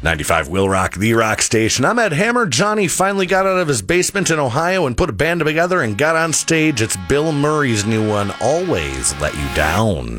95 Will Rock, the rock station. I'm Ed Hammer. Johnny finally got out of his basement in Ohio and put a band together and got on stage. It's Bill Murray's new one, Always Let You Down.